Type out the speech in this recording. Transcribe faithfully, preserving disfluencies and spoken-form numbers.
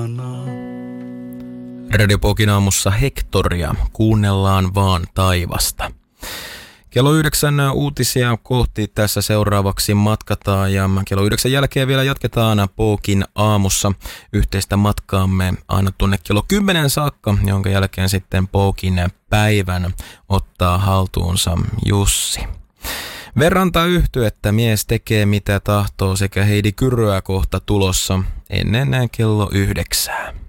Radio Pokin aamussa Hektoria. Kuunnellaan vaan taivasta. Kello yhdeksän uutisia kohti tässä seuraavaksi matkataan ja kello yhdeksän jälkeen vielä jatketaan Pokin aamussa yhteistä matkaamme aina tuonne kello kymmenen saakka, jonka jälkeen sitten Pokin päivän ottaa haltuunsa Jussi. Verranta yhtyettä Mies tekee mitä tahtoo sekä Heidi Kyröä kohta tulossa ennen kello yhdeksää.